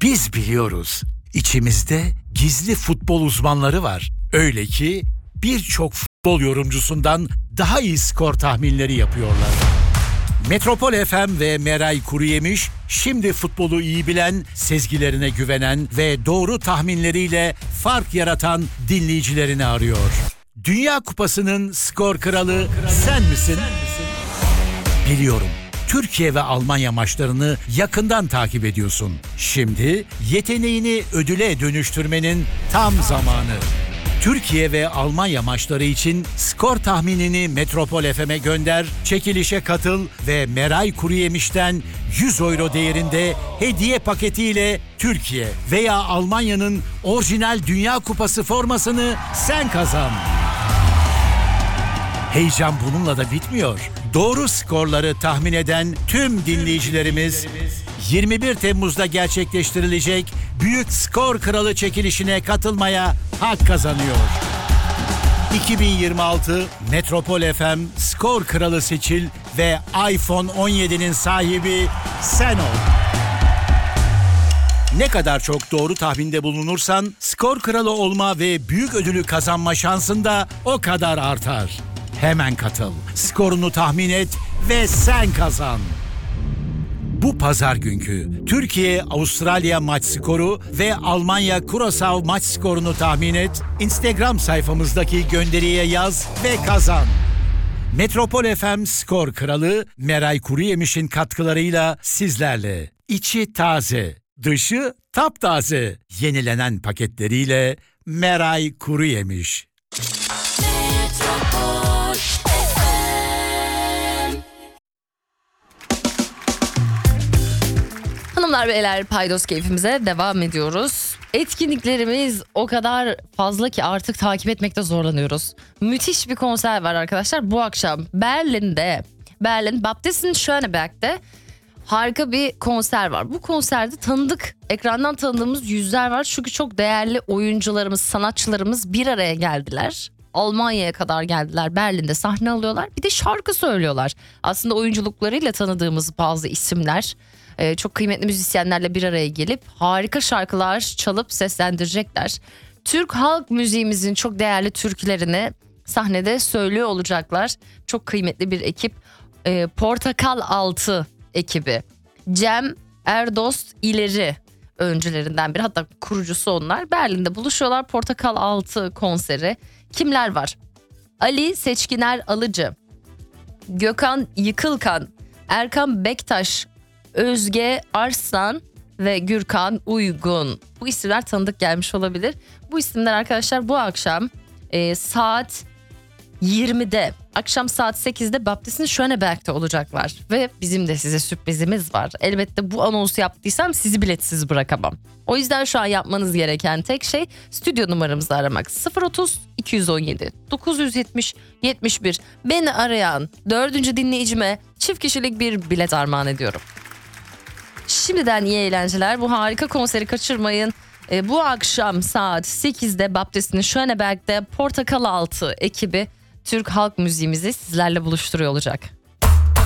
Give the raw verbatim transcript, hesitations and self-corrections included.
Biz biliyoruz. İçimizde gizli futbol uzmanları var. Öyle ki birçok futbol yorumcusundan daha iyi skor tahminleri yapıyorlar. Metropol F M ve Meray Kuruyemiş şimdi futbolu iyi bilen, sezgilerine güvenen ve doğru tahminleriyle fark yaratan dinleyicilerini arıyor. Dünya Kupası'nın skor kralı sen misin? Biliyorum. Türkiye ve Almanya maçlarını yakından takip ediyorsun. Şimdi yeteneğini ödüle dönüştürmenin tam zamanı. Türkiye ve Almanya maçları için skor tahminini Metropol F M'e gönder, çekilişe katıl ve Meray Kuruyemiş'ten yüz euro değerinde hediye paketiyle Türkiye veya Almanya'nın orijinal Dünya Kupası formasını sen kazan. Heyecan bununla da bitmiyor. Doğru skorları tahmin eden tüm dinleyicilerimiz yirmi bir Temmuz'da gerçekleştirilecek Büyük Skor Kralı çekilişine katılmaya hak kazanıyor. iki bin yirmi altı Metropol F M Skor Kralı seçil ve iPhone on yedi'nin sahibi sen ol. Ne kadar çok doğru tahminde bulunursan skor kralı olma ve büyük ödülü kazanma şansın da o kadar artar. Hemen katıl, skorunu tahmin et ve sen kazan. Bu pazar günkü Türkiye-Avustralya maç skoru ve Almanya-Curaçao maç skorunu tahmin et, Instagram sayfamızdaki gönderiye yaz ve kazan. Metropol F M Skor Kralı Meray Kuruyemiş'in katkılarıyla sizlerle. İçi taze, dışı taptaze. Yenilenen paketleriyle Meray Kuruyemiş. Hanımlar beyler, paydos keyfimize devam ediyoruz. Etkinliklerimiz o kadar fazla ki artık takip etmekte zorlanıyoruz. Müthiş bir konser var arkadaşlar bu akşam Berlin'de. Berlin Baptisten Schöneberg'de harika bir konser var. Bu konserde tanıdık, ekrandan tanıdığımız yüzler var. Çünkü çok değerli oyuncularımız, sanatçılarımız bir araya geldiler. Almanya'ya kadar geldiler. Berlin'de sahne alıyorlar. Bir de şarkı söylüyorlar. Aslında oyunculuklarıyla tanıdığımız bazı isimler, Ee, çok kıymetli müzisyenlerle bir araya gelip harika şarkılar çalıp seslendirecekler. Türk halk müziğimizin çok değerli türkülerini sahnede söylüyor olacaklar. Çok kıymetli bir ekip. Ee, Portakal Altı ekibi. Cem Erdost İleri öncülerinden biri, hatta kurucusu onlar. Berlin'de buluşuyorlar. Portakal Altı konseri. Kimler var? Ali Seçkiner Alıcı, Gökhan Yıkılkan, Erkan Bektaş, Özge Arslan ve Gürkan Uygun. Bu isimler tanıdık gelmiş olabilir. Bu isimler arkadaşlar bu akşam e, saat yirmide, akşam saat sekizde Baptisten Schöneberg'de olacaklar. Ve bizim de size sürprizimiz var. Elbette bu anonsu yaptıysam sizi biletsiz bırakamam. O yüzden şu an yapmanız gereken tek şey stüdyo numaramızı aramak. sıfır otuz iki yüz on yedi dokuz yüz yetmiş yetmiş bir. Beni arayan dördüncü dinleyicime çift kişilik bir bilet armağan ediyorum. Şimdiden iyi eğlenceler. Bu harika konseri kaçırmayın. E, bu akşam saat sekizde Baptisten Schöneberg'de Portakal Altı ekibi Türk halk müziğimizi sizlerle buluşturuyor olacak.